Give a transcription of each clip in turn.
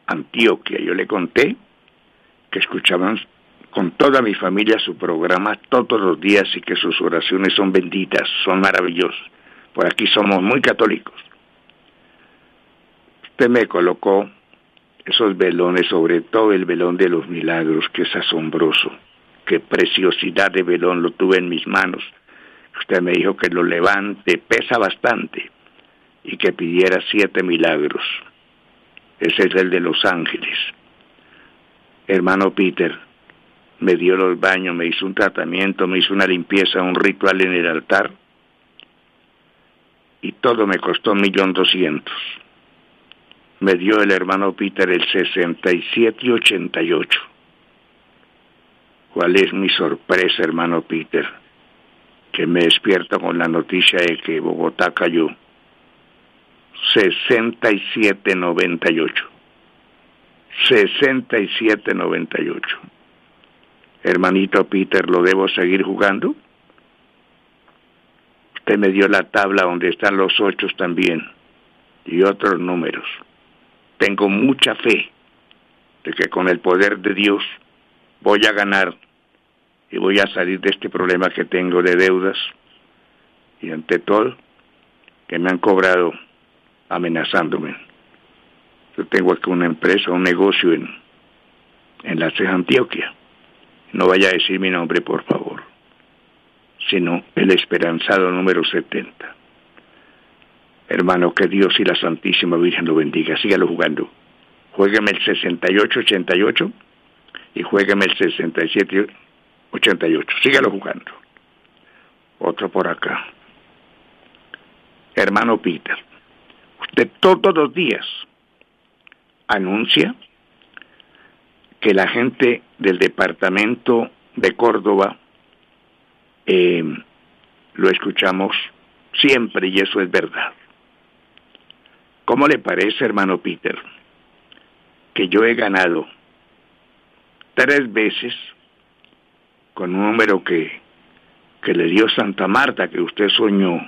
Antioquia. Yo le conté que escuchaban con toda mi familia su programa todos los días y que sus oraciones son benditas, son maravillosas. Por aquí somos muy católicos. Usted me colocó esos velones, sobre todo el velón de los milagros, que es asombroso. Qué preciosidad de velón, lo tuve en mis manos. Usted me dijo que lo levante, pesa bastante, y que pidiera 7 milagros. Ese es el de los ángeles. Hermano Peter me dio los baños, me hizo un tratamiento, me hizo una limpieza, un ritual en el altar, y todo me costó 1.200.000. Me dio el hermano Peter el 6788. ¿Cuál es mi sorpresa, hermano Peter? Que me despierto con la noticia de que Bogotá cayó. 6798. 6798. Hermanito Peter, ¿lo debo seguir jugando? Usted me dio la tabla donde están los 8 también y otros números. Tengo mucha fe de que con el poder de Dios voy a ganar y voy a salir de este problema que tengo de deudas y ante todo que me han cobrado amenazándome. Yo tengo aquí una empresa, un negocio en la Ceja, Antioquia. No vaya a decir mi nombre, por favor, sino el esperanzado número 70. Hermano, que Dios y la Santísima Virgen lo bendiga. Sígalo jugando. Juégueme el 6888 y juégueme el 6788. Sígalo jugando. Otro por acá. Hermano Peter, usted todos los días anuncia que la gente del departamento de Córdoba lo escuchamos siempre y eso es verdad. ¿Cómo le parece, hermano Peter, que yo he ganado 3 veces con un número que le dio Santa Marta, que usted soñó,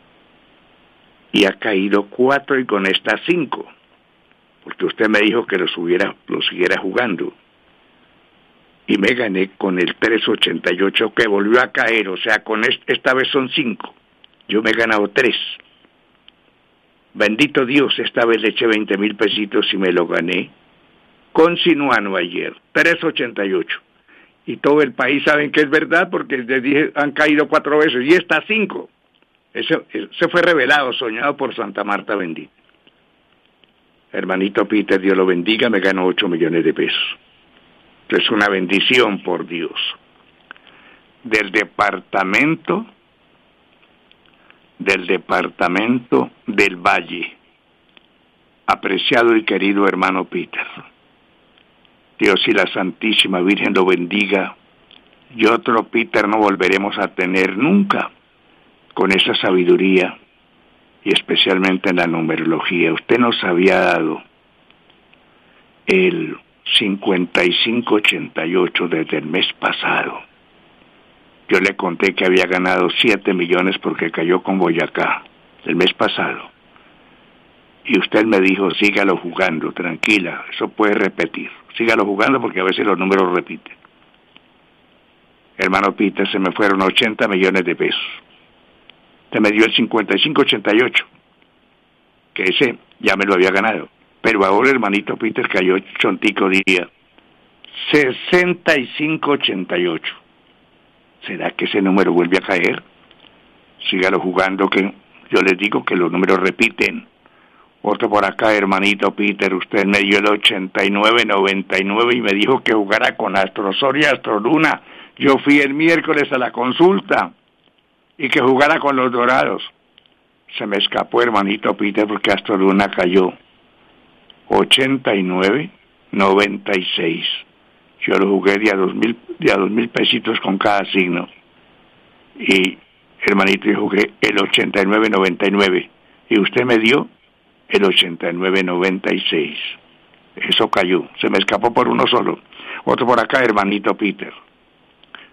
y ha caído 4 y con esta 5, porque usted me dijo que lo siguiera jugando, y me gané con el 388 que volvió a caer, o sea, con esta vez son 5, yo me he ganado 3. Bendito Dios, esta vez le eché 20,000 pesitos y me lo gané con Sinuano ayer, 388. Y todo el país saben que es verdad porque les dije, han caído 4 veces y esta 5. Se fue revelado, soñado por Santa Marta bendita. Hermanito Peter, Dios lo bendiga, me ganó 8 millones de pesos. Es una bendición por Dios. Del departamento del Valle. Apreciado y querido hermano Peter, Dios y la Santísima Virgen lo bendiga. Y otro Peter no volveremos a tener nunca con esa sabiduría y especialmente en la numerología. Usted nos había dado el 5588 desde el mes pasado. Yo le conté que había ganado 7 millones porque cayó con Boyacá el mes pasado. Y usted me dijo, sígalo jugando, tranquila, eso puede repetir. Sígalo jugando porque a veces los números repiten. Hermano Peter, se me fueron 80 millones de pesos. Usted me dio el 5588, que ese ya me lo había ganado. Pero ahora, hermanito Peter, cayó chontico día. 6588. ¿Será que ese número vuelve a caer? Sígalo jugando, que yo les digo que los números repiten. Otro por acá, hermanito Peter, usted me dio el 8999 y me dijo que jugara con Astrosol y Astroluna. Yo fui el miércoles a la consulta y que jugara con los dorados. Se me escapó, hermanito Peter, porque Astroluna cayó 8996. Yo lo jugué de a 2,000 pesitos con cada signo. Y, hermanito, yo jugué el 8999. Y usted me dio el 8996. Eso cayó. Se me escapó por uno solo. Otro por acá, hermanito Peter.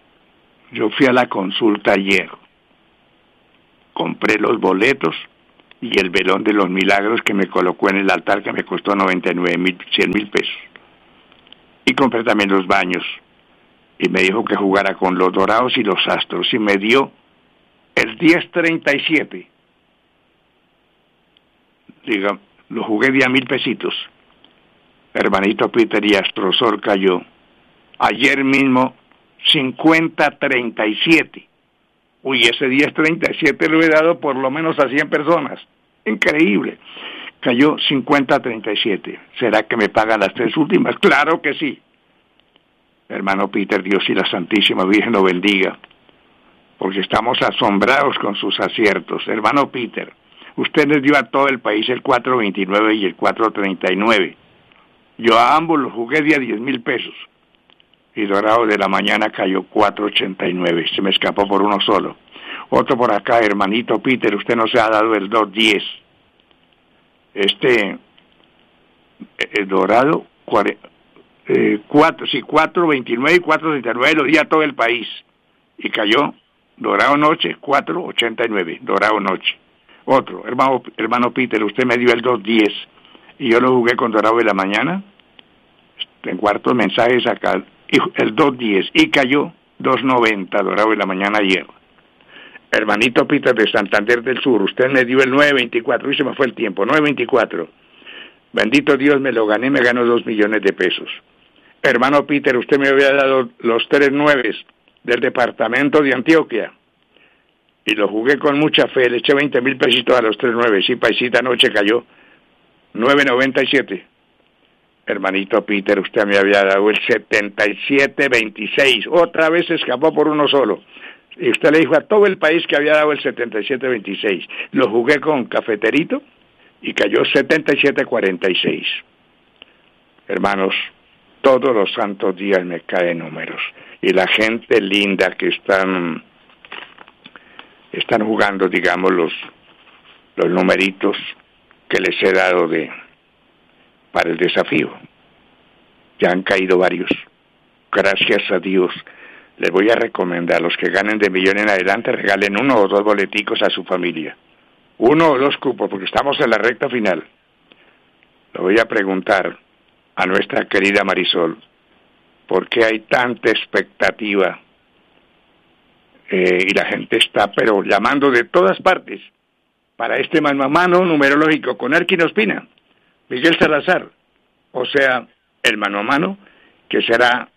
Yo fui a la consulta ayer. Compré los boletos y el velón de los milagros que me colocó en el altar, que me costó 99.100.000 pesos. Y compré también los baños. Y me dijo que jugara con los dorados y los astros. Y me dio el 1037. Diga, lo jugué de a 1.000 pesitos. Hermanito Peter, y Astrosol cayó. Ayer mismo, 5037. Uy, ese 1037 lo he dado por lo menos a 100 personas. Increíble. Cayó 5037. ¿Será que me pagan las 3 últimas? Claro que sí. Hermano Peter, Dios y la Santísima Virgen lo bendiga, porque estamos asombrados con sus aciertos. Hermano Peter, usted les dio a todo el país el 429 y el 439. Yo a ambos los jugué de a 10.000 pesos. Y Dorado de la Mañana cayó 489. Se me escapó por uno solo. Otro por acá, hermanito Peter, usted no se ha dado el 210. Dorado, 429 y 439 lo di a todo el país. Y cayó Dorado Noche, 489. Dorado Noche. Otro, hermano Peter, usted me dio el 210 y yo lo jugué con Dorado de la Mañana. En cuartos mensajes acá, el 210 y cayó 290 Dorado de la Mañana ayer. Hermanito Peter de Santander del Sur, usted me dio el 924, y se me fue el tiempo, 924. Bendito Dios, me lo gané, me ganó 2 millones de pesos. Hermano Peter, usted me había dado los 3 nueves del departamento de Antioquia. Y lo jugué con mucha fe, le eché 20.000 pesitos a los 3 nueves. Y paisita anoche cayó 997. Hermanito Peter, usted me había dado el 7726. Otra vez se escapó por uno solo. Y usted le dijo a todo el país que había dado el 7726. Lo jugué con Cafeterito y cayó 7746. Hermanos, todos los santos días me caen números. Y la gente linda que están jugando, digamos, los numeritos que les he dado para el desafío. Ya han caído varios. Gracias a Dios. Les voy a recomendar, los que ganen de millón en adelante, regalen 1 o 2 boleticos a su familia. 1 o 2 cupos, porque estamos en la recta final. Le voy a preguntar a nuestra querida Marisol, ¿por qué hay tanta expectativa? Y la gente está, pero llamando de todas partes, para este mano a mano numerológico con Erkin Ospina, Miguel Salazar, o sea, el mano a mano, que será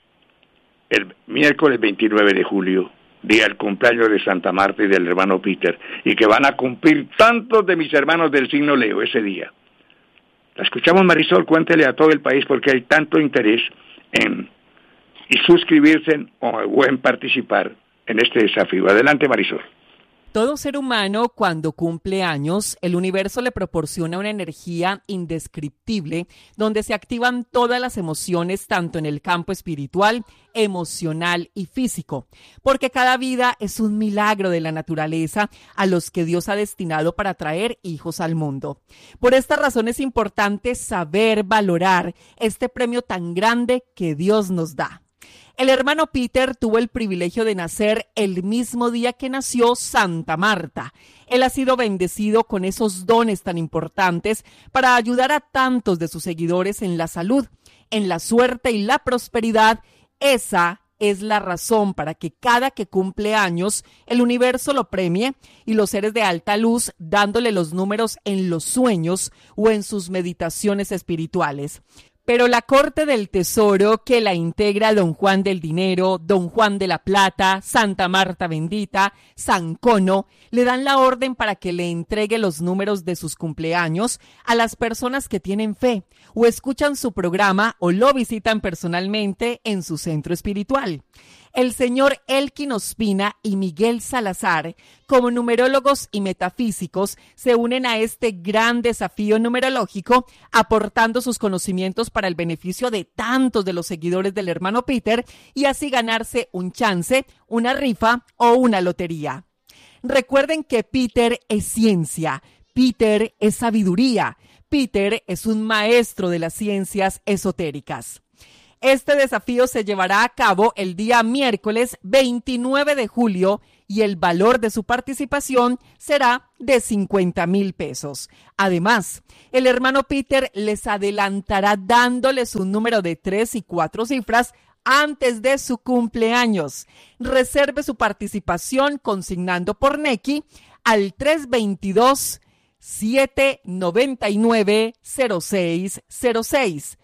el miércoles 29 de julio, día del cumpleaños de Santa Marta y del hermano Peter, y que van a cumplir tantos de mis hermanos del signo Leo ese día. La escuchamos, Marisol, cuéntele a todo el país porque hay tanto interés en suscribirse o en participar en este desafío. Adelante, Marisol. Todo ser humano, cuando cumple años, el universo le proporciona una energía indescriptible donde se activan todas las emociones, tanto en el campo espiritual, emocional y físico, porque cada vida es un milagro de la naturaleza a los que Dios ha destinado para traer hijos al mundo. Por esta razón es importante saber valorar este premio tan grande que Dios nos da. El hermano Peter tuvo el privilegio de nacer el mismo día que nació Santa Marta. Él ha sido bendecido con esos dones tan importantes para ayudar a tantos de sus seguidores en la salud, en la suerte y la prosperidad. Esa es la razón para que cada que cumple años el universo lo premie y los seres de alta luz dándole los números en los sueños o en sus meditaciones espirituales. Pero la corte del tesoro que la integra Don Juan del Dinero, Don Juan de la Plata, Santa Marta Bendita, San Cono, le dan la orden para que le entregue los números de sus cumpleaños a las personas que tienen fe o escuchan su programa o lo visitan personalmente en su centro espiritual. El señor Erkin Ospina y Miguel Salazar, como numerólogos y metafísicos, se unen a este gran desafío numerológico, aportando sus conocimientos para el beneficio de tantos de los seguidores del hermano Peter y así ganarse un chance, una rifa o una lotería. Recuerden que Peter es ciencia, Peter es sabiduría, Peter es un maestro de las ciencias esotéricas. Este desafío se llevará a cabo el día miércoles 29 de julio y el valor de su participación será de 50,000 pesos. Además, el hermano Peter les adelantará dándoles un número de 3 y 4 cifras antes de su cumpleaños. Reserve su participación consignando por Nequi al 322-799-0606.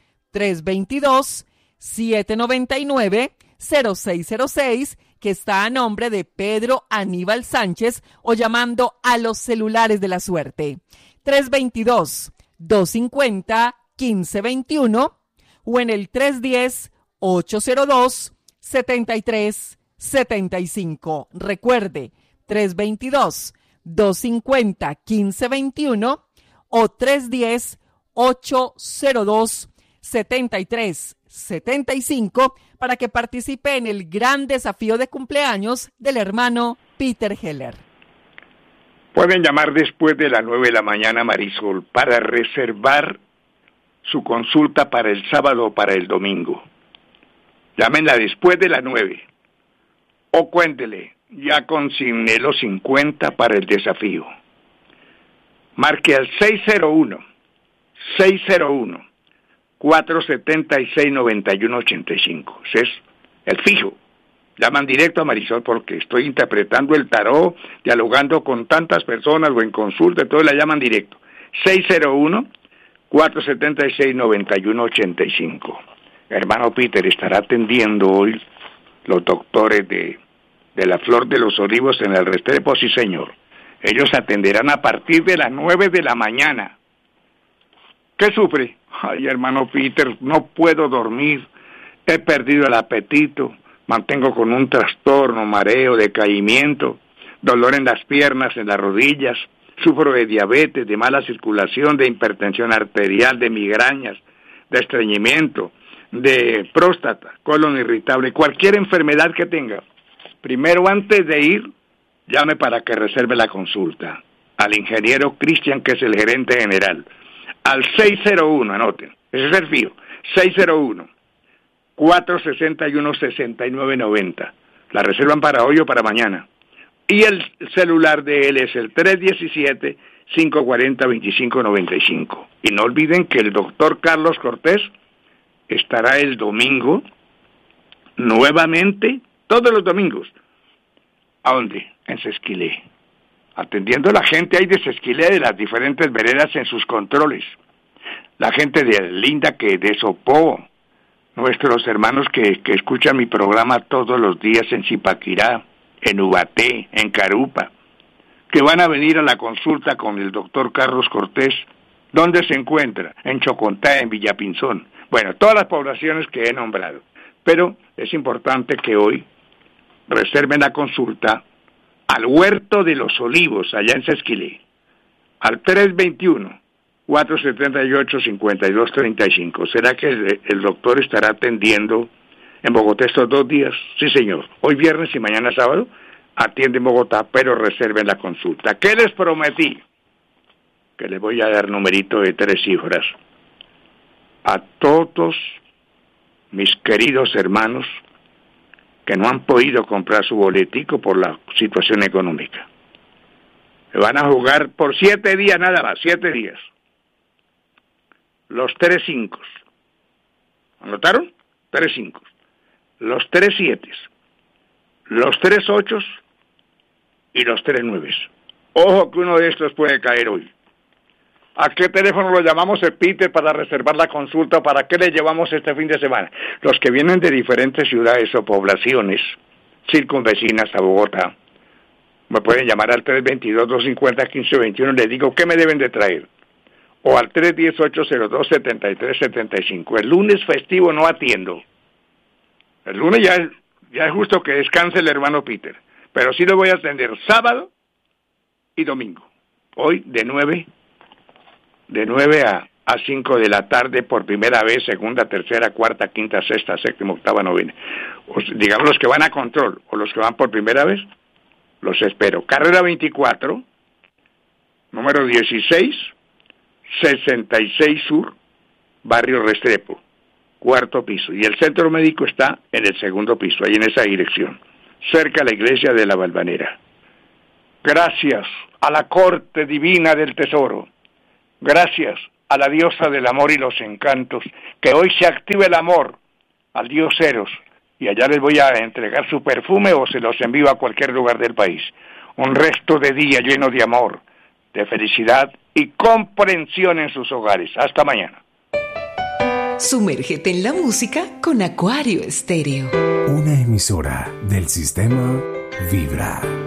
322-799-0606, que está a nombre de Pedro Aníbal Sánchez, o llamando a los celulares de la suerte. 322-250-1521 o en el 310-802-7375. Recuerde, 322-250-1521 o 310-802-7375 para que participe en el gran desafío de cumpleaños del hermano Peter Heller. Pueden llamar después de las 9 de la mañana, Marisol, para reservar su consulta para el sábado o para el domingo. Llámenla después de las 9. O cuéntele, ya consigné los 50 para el desafío. Marque al 601-476-9185. Ese es el fijo. Llaman directo a Marisol porque estoy interpretando el tarot, dialogando con tantas personas o en consulta, entonces la llaman directo. 601-476-9185. Hermano Peter estará atendiendo hoy los doctores de la Flor de los Olivos en el Restrepo, sí señor. Ellos atenderán a partir de las 9 de la mañana. ¿Qué sufre? Ay, hermano Peter, no puedo dormir, he perdido el apetito, mantengo con un trastorno, mareo, decaimiento, dolor en las piernas, en las rodillas, sufro de diabetes, de mala circulación, de hipertensión arterial, de migrañas, de estreñimiento, de próstata, colon irritable, cualquier enfermedad que tenga. Primero, antes de ir, llame para que reserve la consulta al ingeniero Cristian, que es el gerente general, al 601, anoten, ese es el fijo, 601-461-6990. La reservan para hoy o para mañana. Y el celular de él es el 317-540-2595. Y no olviden que el doctor Carlos Cortés estará el domingo, nuevamente, todos los domingos. ¿A dónde? En Sesquilé. Atendiendo a la gente ahí de Sesquilé, de las diferentes veredas en sus controles. La gente de Linda, que de Sopó, nuestros hermanos que escuchan mi programa todos los días en Zipaquirá, en Ubaté, en Carupa, que van a venir a la consulta con el doctor Carlos Cortés. ¿Dónde se encuentra? En Chocontá, en Villapinzón. Bueno, todas las poblaciones que he nombrado. Pero es importante que hoy reserven la consulta al Huerto de los Olivos, allá en Sesquilé, al 321-478-5235. ¿Será que el doctor estará atendiendo en Bogotá estos 2 días? Sí, señor. Hoy viernes y mañana sábado atiende en Bogotá, pero reserven la consulta. ¿Qué les prometí? Que les voy a dar numerito de 3 cifras a todos mis queridos hermanos que no han podido comprar su boletico por la situación económica. Se van a jugar por 7 días nada más, 7 días. Los 3 5. ¿Anotaron? 3 5. Los 3 7. Los 3 8 y los 3 9. Ojo que uno de estos puede caer hoy. ¿A qué teléfono lo llamamos, Peter, para reservar la consulta? ¿Para qué le llevamos este fin de semana? Los que vienen de diferentes ciudades o poblaciones circunvecinas a Bogotá, me pueden llamar al 322-250-1521, les digo qué me deben de traer. O al 310-802-7375. El lunes festivo no atiendo. El lunes ya es justo que descanse el hermano Peter. Pero sí lo voy a atender sábado y domingo. Hoy de 9 a 5 de la tarde por primera vez, segunda, tercera, cuarta, quinta, sexta, séptima, octava, novena. Digamos los que van a control o los que van por primera vez, los espero. Carrera 24, número 16, 66 Sur, Barrio Restrepo, 4º piso. Y el centro médico está en el 2º piso, ahí en esa dirección. cerca a la iglesia de la Valvanera. Gracias a la corte divina del tesoro. Gracias a la diosa del amor y los encantos. Que hoy se active el amor al dios Eros. Y allá les voy a entregar su perfume o se los envío a cualquier lugar del país. Un resto de día lleno de amor, de felicidad y comprensión en sus hogares. Hasta mañana. Sumérgete en la música con Acuario Estéreo. Una emisora del sistema Vibra.